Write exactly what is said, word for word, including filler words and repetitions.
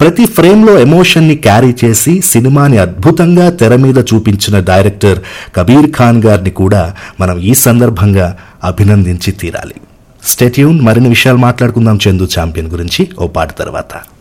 ప్రతి ఫ్రేమ్లో ఎమోషన్ని క్యారీ చేసి సినిమాని అద్భుతంగా తెర మీద చూపించిన డైరెక్టర్ కబీర్ ఖాన్ గారిని కూడా మనం ఈ సందర్భంగా అభినందించి తీరాలి. స్టే ట్యూన్, మరిన్ని విషయాలు మాట్లాడుకుందాం చందు ఛాంపియన్ గురించి ఓ పాట తర్వాత.